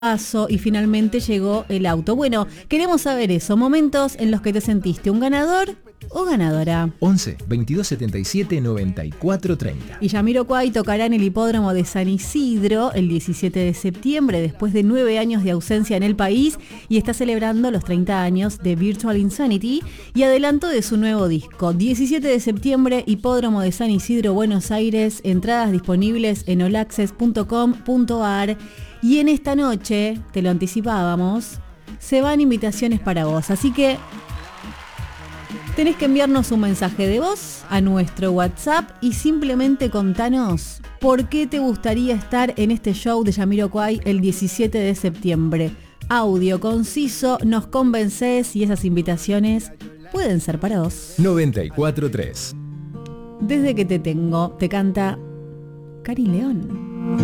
paso y finalmente llegó el auto. Bueno, queremos saber eso, momentos en los que te sentiste un ganador o ganadora. 11 22 77 94 30. Y Jamiroquai tocará en el hipódromo de San Isidro el 17 de septiembre, después de 9 años de ausencia en el país, y está celebrando los 30 años de Virtual Insanity y adelanto de su nuevo disco. 17 de septiembre, hipódromo de San Isidro, Buenos Aires, entradas disponibles en olaccess.com.ar. Y en esta noche, te lo anticipábamos, se van invitaciones para vos, así que tenés que enviarnos un mensaje de voz a nuestro WhatsApp y simplemente contanos por qué te gustaría estar en este show de Jamiroquai el 17 de septiembre. Audio conciso, nos convencés y esas invitaciones pueden ser para vos. 94.3. Desde que te tengo, te canta Cari León.